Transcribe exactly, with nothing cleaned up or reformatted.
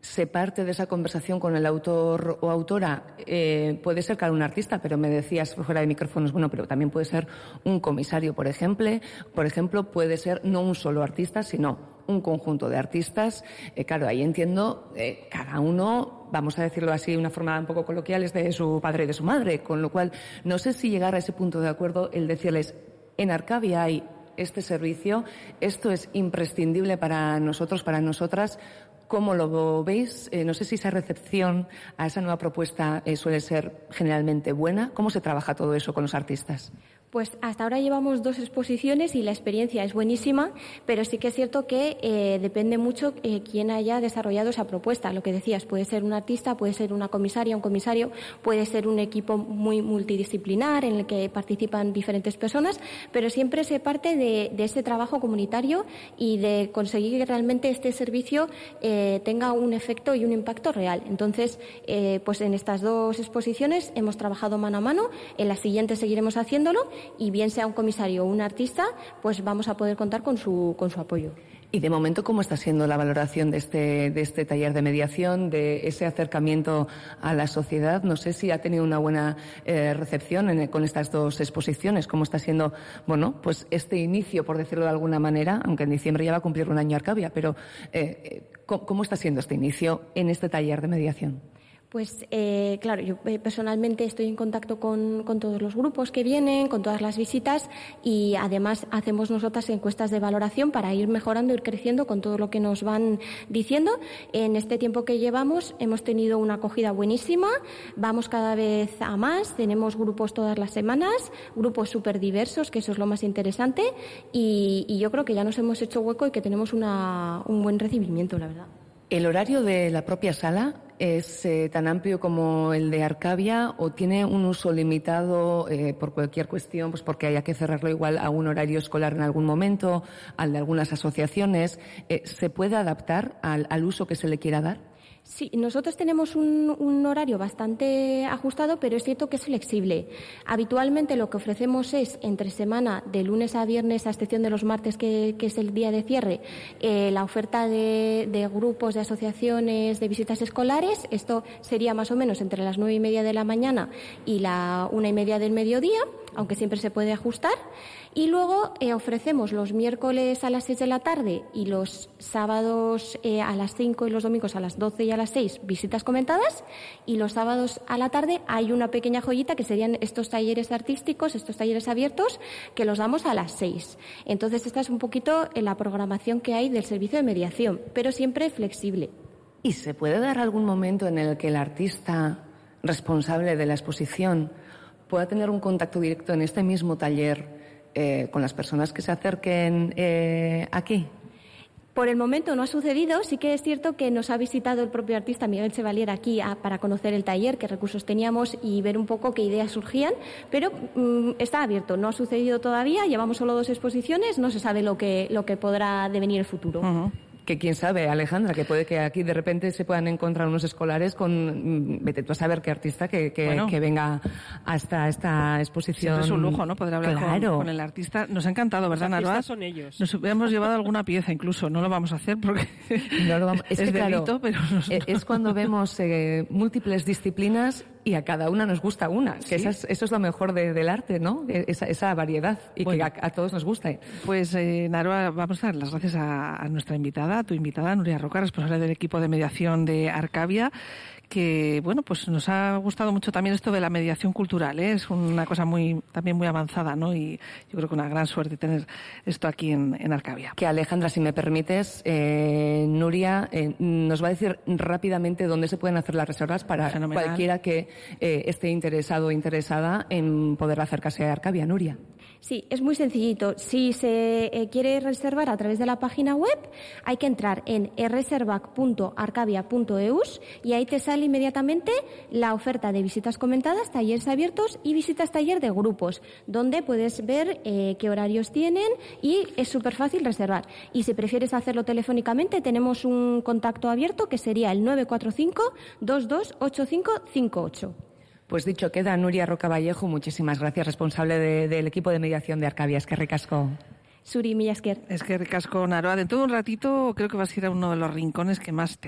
se parte de esa conversación con el autor o autora. Eh, puede ser cada un artista, pero me decías fuera de micrófonos, bueno, pero también puede ser un comisario, por ejemplo. Por ejemplo, puede ser no un solo artista, sino un conjunto de artistas. Eh, claro, ahí entiendo, eh, cada uno, vamos a decirlo así de una forma un poco coloquial, es de su padre y de su madre, con lo cual no sé si llegar a ese punto de acuerdo el decirles, en Arcavia hay este servicio, esto es imprescindible para nosotros, para nosotras. ¿Cómo lo veis? Eh, no sé si esa recepción a esa nueva propuesta eh, suele ser generalmente buena. ¿Cómo se trabaja todo eso con los artistas? Pues hasta ahora llevamos dos exposiciones y la experiencia es buenísima, pero sí que es cierto que eh, depende mucho eh, quién haya desarrollado esa propuesta. Lo que decías, puede ser un artista, puede ser una comisaria, un comisario, puede ser un equipo muy multidisciplinar en el que participan diferentes personas, pero siempre se parte de, de ese trabajo comunitario y de conseguir que realmente este servicio eh, tenga un efecto y un impacto real. Entonces, eh, pues en estas dos exposiciones hemos trabajado mano a mano, en las siguientes seguiremos haciéndolo, y bien sea un comisario o un artista, pues vamos a poder contar con su, con su apoyo. Y de momento, ¿cómo está siendo la valoración de este, de este taller de mediación, de ese acercamiento a la sociedad? No sé si ha tenido una buena eh, recepción en, con estas dos exposiciones. ¿Cómo está siendo, bueno, pues este inicio, por decirlo de alguna manera, aunque en diciembre ya va a cumplir un año Arcavia, pero eh, ¿cómo, cómo está siendo este inicio en este taller de mediación? Pues eh, claro, yo eh, personalmente estoy en contacto con, con todos los grupos que vienen, con todas las visitas, y además hacemos nosotras encuestas de valoración para ir mejorando, ir creciendo con todo lo que nos van diciendo. En este tiempo que llevamos hemos tenido una acogida buenísima, vamos cada vez a más, tenemos grupos todas las semanas, grupos súper diversos, que eso es lo más interesante, y, y yo creo que ya nos hemos hecho hueco y que tenemos una, un buen recibimiento, la verdad. ¿El horario de la propia sala es eh, tan amplio como el de Arcavia o tiene un uso limitado eh, por cualquier cuestión, pues porque haya que cerrarlo igual a un horario escolar en algún momento, al de algunas asociaciones? Eh, ¿Se puede adaptar al, al uso que se le quiera dar? Sí, nosotros tenemos un, un horario bastante ajustado, pero es cierto que es flexible. Habitualmente lo que ofrecemos es entre semana, de lunes a viernes, a excepción de los martes, que, que es el día de cierre, eh, la oferta de, de grupos, de asociaciones, de visitas escolares. Esto sería más o menos entre las nueve y media de la mañana y la una y media del mediodía, aunque siempre se puede ajustar. Y luego eh, ofrecemos los miércoles a las seis de la tarde y los sábados eh, a las cinco y los domingos a las doce y a las seis visitas comentadas, y los sábados a la tarde hay una pequeña joyita que serían estos talleres artísticos, estos talleres abiertos, que los damos a las seis. Entonces esta es un poquito la programación que hay del servicio de mediación, pero siempre flexible. ¿Y se puede dar algún momento en el que el artista responsable de la exposición pueda tener un contacto directo en este mismo taller Eh, con las personas que se acerquen eh, aquí? Por el momento no ha sucedido. Sí que es cierto que nos ha visitado el propio artista Miguel Chevalier aquí a, para conocer el taller, qué recursos teníamos y ver un poco qué ideas surgían, pero mmm, está abierto. No ha sucedido todavía, llevamos solo dos exposiciones, no se sabe lo que, lo que podrá devenir el futuro. Uh-huh. Que quién sabe, Alejandra, que puede que aquí de repente se puedan encontrar unos escolares con, vete tú a saber qué artista que, que, bueno, que venga hasta esta exposición. Siempre es un lujo, ¿no? Poder hablar claro. con, con el artista. Nos ha encantado, ¿verdad, Narva? Los artistas son ellos. Nos hubiéramos llevado alguna pieza incluso, no lo vamos a hacer porque no lo vamos. Es, es que, delito, claro, pero nosotros... es cuando vemos eh, múltiples disciplinas y a cada una nos gusta una, que ¿Sí? esas, eso es lo mejor de, del arte, ¿no? Esa, esa variedad y bueno, que a, a todos nos guste. Pues eh, Narva, vamos a dar las gracias a, a nuestra invitada, a tu invitada, Nuria Roca, responsable del equipo de mediación de Arcavia, que, bueno, pues nos ha gustado mucho también esto de la mediación cultural, ¿eh? Es una cosa muy, también muy avanzada, ¿no? Y yo creo que una gran suerte tener esto aquí en, en Arcavia. Que Alejandra, si me permites, eh, Nuria, eh, nos va a decir rápidamente dónde se pueden hacer las reservas para Fenomenal. Cualquiera que eh, esté interesado o interesada en poder acercarse a Arcavia. Nuria. Sí, es muy sencillito. Si se eh, quiere reservar a través de la página web, hay que entrar en reservac punto arcavia punto eus y ahí te sale inmediatamente la oferta de visitas comentadas, talleres abiertos y visitas taller de grupos, donde puedes ver eh, qué horarios tienen y es súper fácil reservar. Y si prefieres hacerlo telefónicamente, tenemos un contacto abierto que sería el nueve cuatro cinco, dos dos ocho cinco cinco ocho. Pues dicho queda, Nuria Roca Vallejo, muchísimas gracias, responsable de, del equipo de mediación de Arcavia. Eskerrik asko. Zuri, mila esker. Eskerrik asko, Narva. Dentro de un ratito creo que vas a ir a uno de los rincones que más te